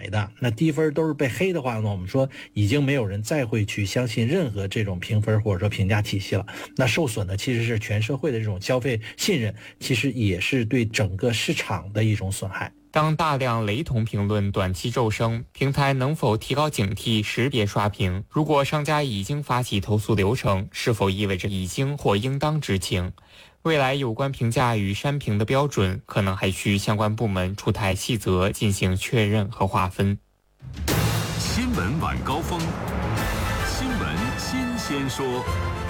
白的，那低分都是被黑的话呢，我们说已经没有人再会去相信任何这种评分或者说评价体系了。那受损的其实是全社会的这种消费信任，其实也是对整个市场的一种损害。 当大量雷同评论短期骤升，平台能否提高警惕，识别刷屏？如果商家已经发起投诉流程，是否意味着已经或应当知情？未来有关评价与删评的标准，可能还需相关部门出台细则进行确认和划分。 新闻晚高峰，新闻新鲜说。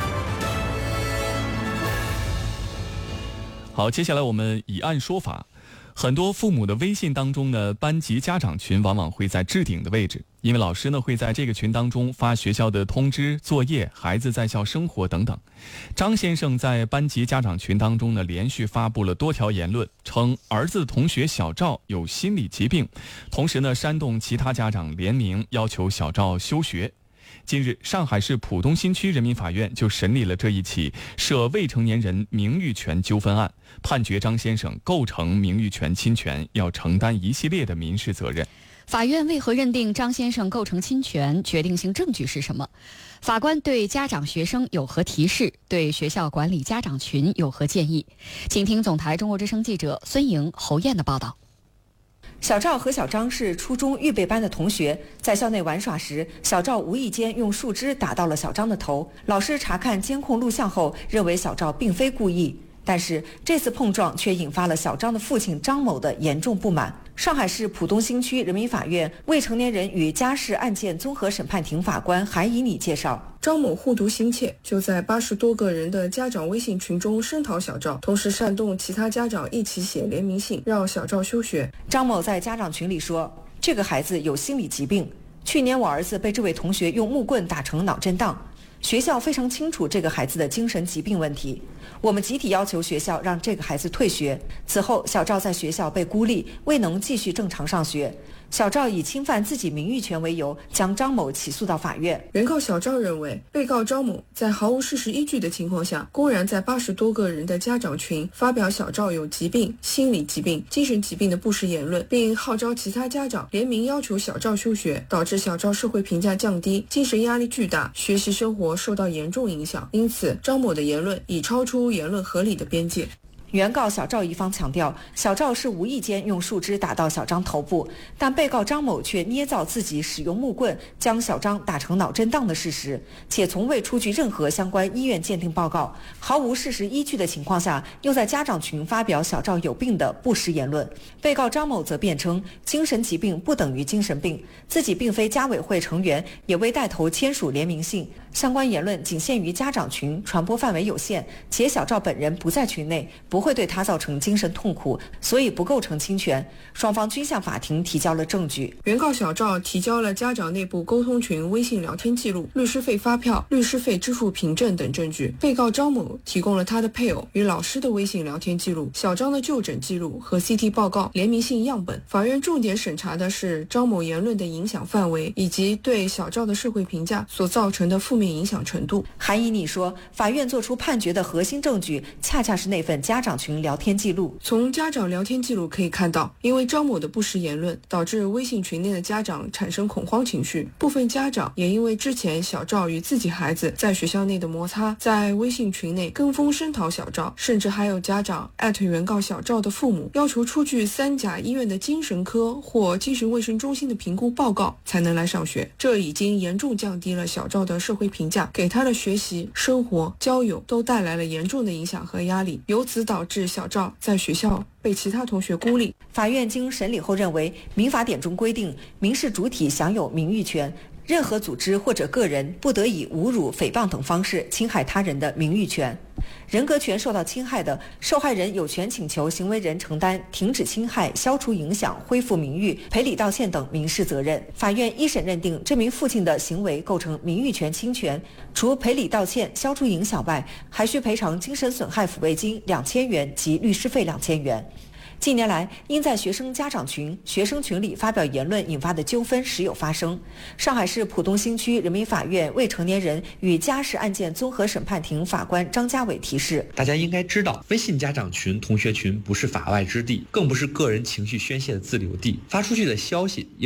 好，接下来我们以案说法。很多父母的微信当中呢，班级家长群往往会在置顶的位置，因为老师呢会在这个群当中发学校的通知、作业、孩子在校生活等等。张先生在班级家长群当中呢，连续发布了多条言论，称儿子的同学小赵有心理疾病，同时呢煽动其他家长联名要求小赵休学。近日，上海市浦东新区人民法院就审理了这一起涉未成年人名誉权纠纷案，判决张先生构成名誉权侵权，要承担一系列的民事责任。 法院为何认定张先生构成侵权？决定性证据是什么？法官对家长学生有何提示？对学校管理家长群有何建议？请听总台中国之声记者孙莹、侯燕的报道。 小赵和小张是初中预备班的同学，在校内玩耍时，小赵无意间用树枝打到了小张的头。老师查看监控录像后，认为小赵并非故意，但是这次碰撞却引发了小张的父亲张某的严重不满。上海市浦东新区人民法院未成年人与家事案件综合审判庭法官韩以礼介绍， 张某护犊心切，就在80多个人的家长微信群中声讨小赵，同时煽动其他家长一起写联名信让小赵休学。 张某在家长群里说，这个孩子有心理疾病，去年我儿子被这位同学用木棍打成脑震荡，学校非常清楚这个孩子的精神疾病问题，我们集体要求学校让这个孩子退学。此后，小赵在学校被孤立，未能继续正常上学。小赵以侵犯自己名誉权为由，将张某起诉到法院。 原告小赵认为，被告张某在毫无事实依据的情况下，公然在80多个人的家长群发表小赵有疾病、心理疾病、精神疾病的不实言论，并号召其他家长联名要求小赵休学，导致小赵社会评价降低，精神压力巨大，学习生活受到严重影响。因此，张某的言论已超出言论合理的边界。 原告小赵一方强调，小赵是无意间用树枝打到小张头部，但被告张某却捏造自己使用木棍将小张打成脑震荡的事实，且从未出具任何相关医院鉴定报告，毫无事实依据的情况下，又在家长群发表小赵有病的不实言论。被告张某则辩称，精神疾病不等于精神病，自己并非家委会成员，也未带头签署联名信，相关言论仅限于家长群，传播范围有限，且小赵本人不在群内，不会对他造成精神痛苦，所以不构成侵权。双方均向法庭提交了证据。 原告小赵提交了家长内部沟通群微信聊天记录、律师费发票、律师费支付凭证等证据。被告张某提供了他的配偶与老师的微信聊天记录、小张的就诊记录和 CT 报告、联名信样本。法院重点审查的是张某言论的影响范围以及对小赵的社会评价所造成的负面影响程度。 韩以礼说，法院作出判决的核心证据恰恰是那份家长群聊天记录。 从家长聊天记录可以看到，因为张某的不实言论，导致微信群内的家长产生恐慌情绪，部分家长也因为之前小赵与自己孩子在学校内的摩擦，在微信群内跟风声讨小赵，甚至还有家长艾特原告小赵的父母，要求出具3甲医院的精神科或精神卫生中心的评估报告才能来上学。这已经严重降低了小赵的社会评价，给他的学习、生活、交友都带来了严重的影响和压力，由此导致小赵在学校被其他同学孤立。 法院经审理后认为，民法典中规定，民事主体享有名誉权，任何组织或者个人不得以侮辱、诽谤等方式侵害他人的名誉权。人格权受到侵害的，受害人有权请求行为人承担停止侵害、消除影响、恢复名誉、赔礼道歉等民事责任。法院一审认定这名父亲的行为构成名誉权侵权，除赔礼道歉、消除影响外，还需赔偿精神损害抚慰金2000元及律师费2000元。近年来，因在学生家长群、学生群里发表言论引发的纠纷时有发生。上海市浦东新区人民法院未成年人与家事案件综合审判庭法官张家伟提示： 大家应该知道，微信家长群、同学群不是法外之地，更不是个人情绪宣泄的自留地。发出去的消息要秉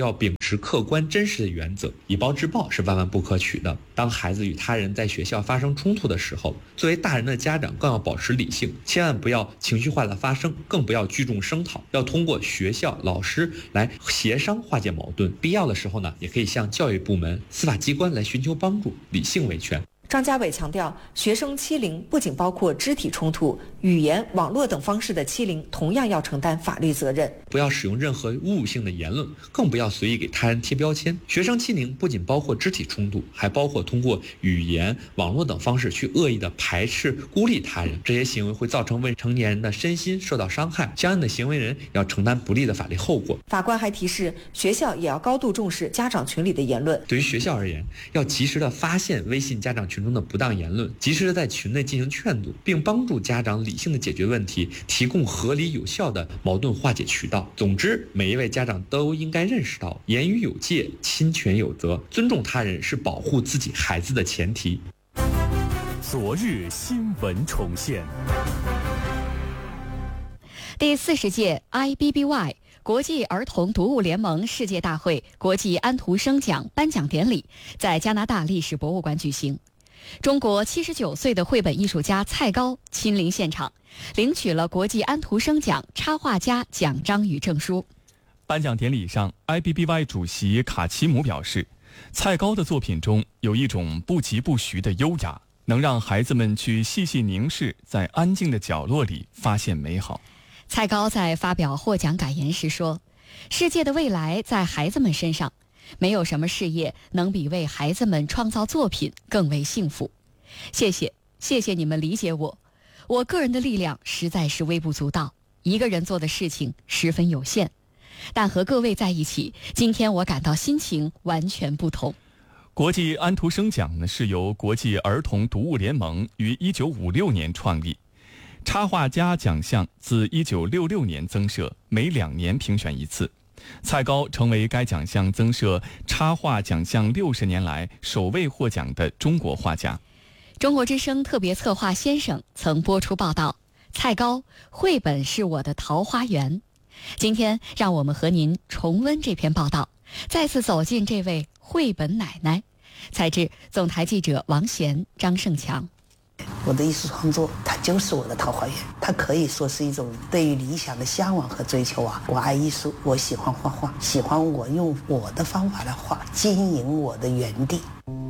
持客观真实的原则，以暴制暴是万万不可取的。当孩子与他人在学校发生冲突的时候，作为大人的家长更要保持理性，千万不要情绪化的发声，更不要聚众声讨，要通过学校老师来协商化解矛盾，必要的时候呢，也可以向教育部门、司法机关来寻求帮助，理性维权。 张家伟强调，学生欺凌不仅包括肢体冲突、语言、网络等方式的欺凌，同样要承担法律责任。 不要使用任何侮辱性的言论，更不要随意给他人贴标签。学生欺凌不仅包括肢体冲突，还包括通过语言、网络等方式去恶意的排斥、孤立他人。这些行为会造成未成年人的身心受到伤害，相应的行为人要承担不利的法律后果。 法官还提示，学校也要高度重视家长群里的言论。 对于学校而言，要及时的发现微信家长群中的不当言论，及时的在群内进行劝阻，并帮助家长理性的解决问题，提供合理有效的矛盾化解渠道。总之，每一位家长都应该认识到，言语有界，侵权有责，尊重他人是保护自己孩子的前提。 昨日新闻重现。 第40届 IBBY 国际儿童读物联盟世界大会国际安徒生奖颁奖典礼在加拿大历史博物馆举行。中国79岁的绘本艺术家蔡高亲临现场，领取了国际安徒生奖插画家奖章与证书。 颁奖典礼上 ，IBBY 主席卡奇姆表示，蔡高的作品中有一种不疾不徐的优雅，能让孩子们去细细凝视，在安静的角落里发现美好。 蔡高在发表获奖感言时说：“世界的未来在孩子们身上。没有什么事业能比为孩子们创造作品更为幸福。谢谢你们理解我。我个人的力量实在是微不足道，一个人做的事情十分有限。但和各位在一起，今天我感到心情完全不同。” 国际安徒生奖呢，是由国际儿童读物联盟于1956年创立。插画家奖项自1966年增设，每2年评选一次。蔡高成为该奖项增设插画奖项60年来首位获奖的中国画家。 中国之声特别策划先生曾播出报道：蔡高，绘本是我的桃花源。今天让我们和您重温这篇报道，再次走进这位绘本奶奶。采自总台记者王贤、张胜强。 我的艺术创作，它就是我的桃花源，它可以说是一种对于理想的向往和追求啊！我爱艺术，我喜欢画画，喜欢我用我的方法来画，经营我的园地。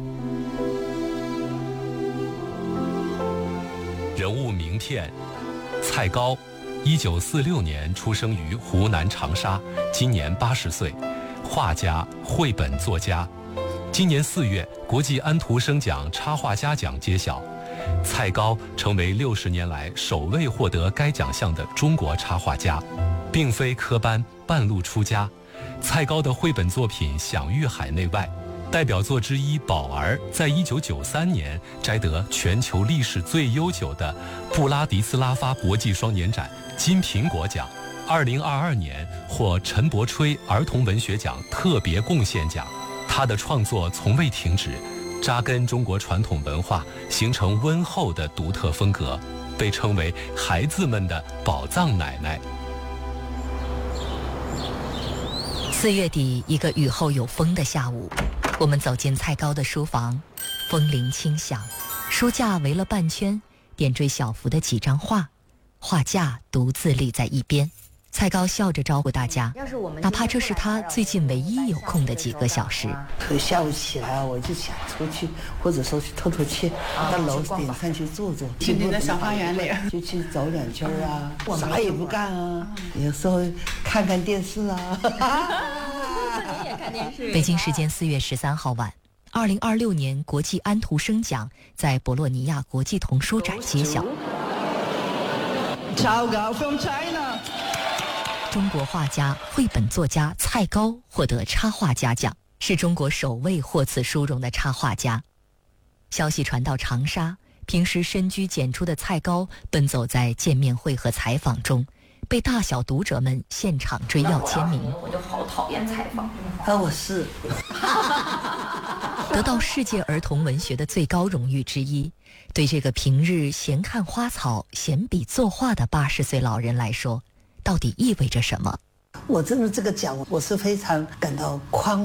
人物名片：蔡高，1946年出生于湖南长沙，今年80岁，画家、绘本作家。今年4月，国际安徒生奖插画家奖揭晓。蔡高成为60年来首位获得该奖项的中国插画家，并非科班，半路出家。蔡高的绘本作品享誉海内外，代表作之一《宝儿》在1993年摘得全球历史最悠久的布拉迪斯拉发国际双年展金苹果奖，2022年获陈伯吹儿童文学奖特别贡献奖。他的创作从未停止，扎根中国传统文化，形成温厚的独特风格，被称为孩子们的宝藏奶奶。 4月底，一个雨后有风的下午，我们走进蔡高的书房，风铃轻响，书架围了半圈，点缀小幅的几张画，画架独自立在一边。蔡高笑着招呼大家，哪怕这是他最近唯一有空的几个小时。 下午起来我就想出去，或者说去透透气，到楼顶上去坐坐， 去你的小花园里， 就去走2圈啊，啥也不干啊，有时候看看电视啊。 你也看电视？ 北京时间4月13号晚，2026年国际安徒生奖在博洛尼亚国际童书展揭晓。中国画家、绘本作家蔡高获得插画家奖，是中国首位获此殊荣的插画家。消息传到长沙，平时深居简出的蔡高奔走在见面会和采访中，被大小读者们现场追要签名。 我就好讨厌采访。 我是得到世界儿童文学的最高荣誉之一，对这个平日闲看花草、闲笔作画的80岁老人来说，到底意味着什么？ 我真的这个奖，我是非常感到